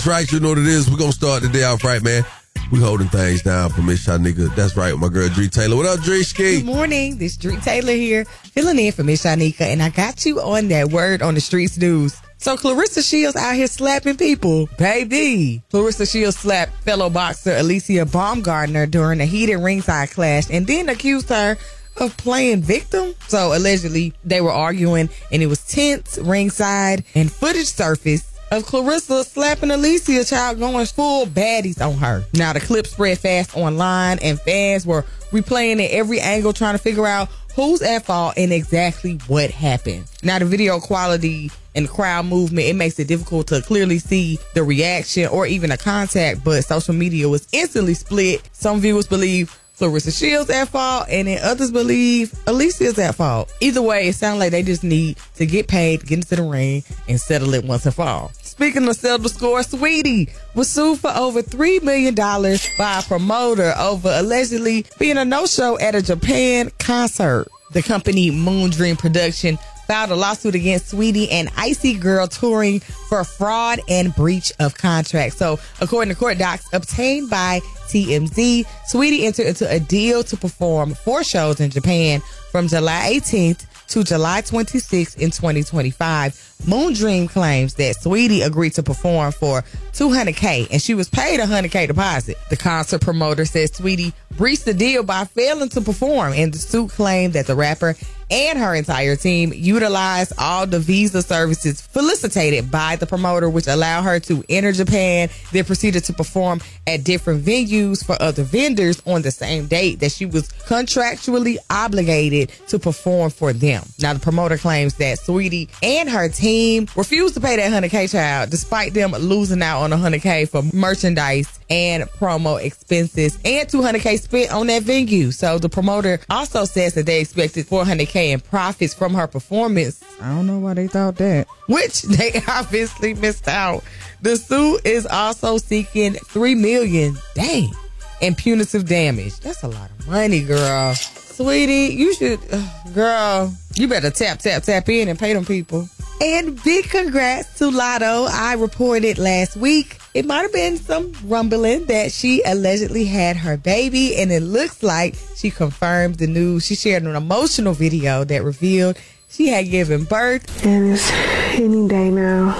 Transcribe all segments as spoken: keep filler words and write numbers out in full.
That's right, you know what it is. We're going to start the day off right, man. We holding things down for Miss Shanika. That's right, my girl, Dree Taylor. What up, Dree Ski? Good morning. This is Dree Taylor here, filling in for Miss Shanika, and I got you on that word on the streets news. So Claressa Shields out here slapping people. Baby. Claressa Shields slapped fellow boxer Alicia Baumgardner during a heated ringside clash and then accused her of playing victim. So allegedly, they were arguing and it was tense ringside, and footage surfaced of Claressa slapping Alicia, child, going full baddies on her. Now, the clip spread fast online, and fans were replaying it every angle, trying to figure out who's at fault and exactly what happened. Now, the video quality and the crowd movement, it makes it difficult to clearly see the reaction or even a contact, but social media was instantly split. Some viewers believe Claressa Shields at fault, and then others believe Alicia's at fault. Either way, it sounds like they just need to get paid, get into the ring, and settle it once and for all. Speaking of settle the score, Sweetie was sued for over three million dollars by a promoter over allegedly being a no-show at a Japan concert. The company Moon Dream Production filed a lawsuit against Sweetie and Icy Girl Touring for fraud and breach of contract. So, according to court docs obtained by T M Z, Sweetie entered into a deal to perform four shows in Japan from July eighteenth to July twenty-sixth in twenty twenty-five. Moon Dream claims that Sweetie agreed to perform for two hundred K and she was paid a one hundred K deposit. The concert promoter says Sweetie breached the deal by failing to perform, and the suit claimed that the rapper and her entire team utilized all the visa services felicitated by the promoter, which allowed her to enter Japan, then proceeded to perform at different venues for other vendors on the same date that she was contractually obligated to perform for them. Now, the promoter claims that Sweetie and her team refused to pay that one hundred K, child, despite them losing out on one hundred K for merchandise and promo expenses and two hundred K spent on that venue. So the promoter also says that they expected four hundred K in profits from her performance. I don't know why they thought that, which they obviously missed out. The suit is also seeking three million dollars, dang, in punitive damage. That's a lot of money, girl. Sweetie, you should, uh, girl, you better tap, tap, tap in and pay them people. And big congrats to Lotto. I reported last week, it might have been some rumbling that she allegedly had her baby, and it looks like she confirmed the news. She shared an emotional video that revealed she had given birth. And it's any day now.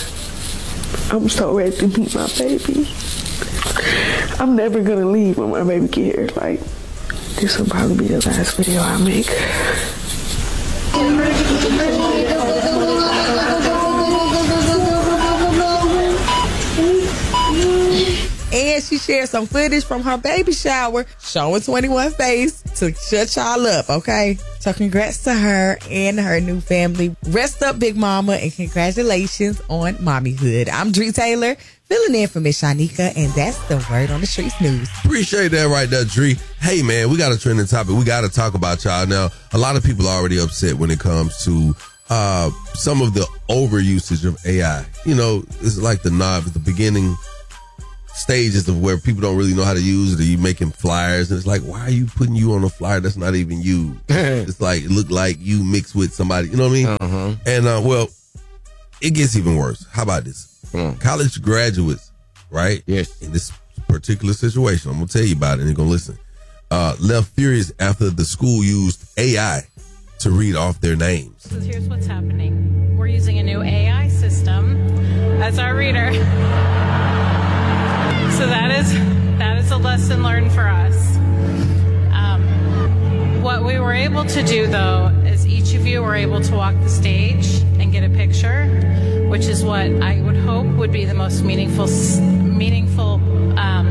I'm so ready to meet my baby. I'm never gonna leave when my baby get here. Like, this will probably be the last video I make. And she shared some footage from her baby shower showing twenty-one face to shut y'all up, okay? So congrats to her and her new family. Rest up, Big Mama, and congratulations on mommyhood. I'm Dree Taylor, filling in for Miss Shanika, and that's the word on the streets news. Appreciate that right there, Dree. Hey, man, we got a trending topic. We got to talk about y'all. Now, a lot of people are already upset when it comes to uh, some of the overusage of A I. You know, it's like the knob at the beginning stages of where people don't really know how to use it. Are you making flyers? And it's like, why are you putting you on a flyer that's not even you? It's like, it looked like you mixed with somebody. You know what I mean? Uh-huh. And, uh, well, it gets even worse. How about this? Mm. College graduates, right? Yes. In this particular situation, I'm going to tell you about it and you're going to listen. Uh, left furious after the school used A I to read off their names. So here's what's happening. We're using a new A I system as our reader. So that is that is a lesson learned for us. Um, what we were able to do, though, is each of you were able to walk the stage and get a picture, which is what I would hope would be the most meaningful, meaningful. Um,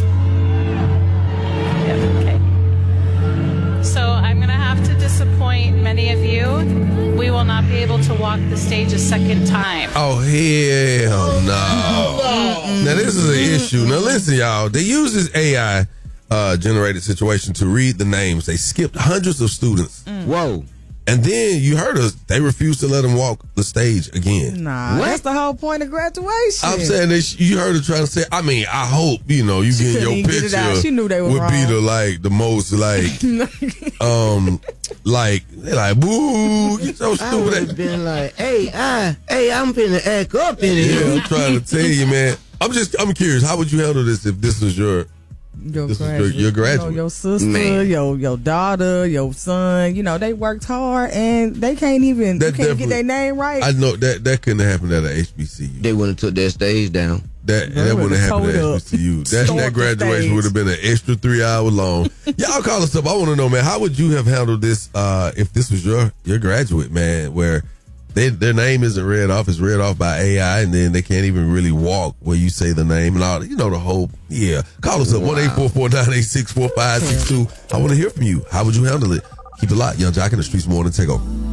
yeah, okay. So I'm going to have to disappoint many of you. We will not be able to walk the stage a second time. Oh, hell no. Mm-mm. Now, this is an issue. Now, listen, y'all. They use this A I uh, generated situation to read the names. They skipped hundreds of students. Mm. Whoa. And then you heard us. They refused to let them walk the stage again. Nah, what? That's the whole point of graduation. I'm saying that you heard her trying to say. I mean, I hope you know you get your picture. Get she knew they were would wrong. be the like the most like, um, like they like boo. You so I stupid. would have been like, hey, I, hey, I'm finna act up in here. Yeah, I'm trying to tell you, man. I'm just, I'm curious. How would you handle this if this was your, Your this was graduate, your, your graduate? You know, your sister, Man. your your daughter, your son. You know, they worked hard and they can't even That you can't definitely- get their name right. I know that that couldn't happen at a H B C U. They wouldn't have took their stage down. That They that wouldn't would've happen at towed up. H B C U. That Stormed that the graduation stage. would have been an extra three hour long. Y'all call us up. I want to know, man. How would you have handled this uh, if this was your your graduate, man? Where they, their name isn't read off, it's read off by A I, and then they can't even really walk where you say the name and all. You know the whole. Yeah. Call us up one eight four four nine eight six four five six two. I want to hear from you. How would you handle it? Keep it locked. Young Jock in the Streets Morning Takeover.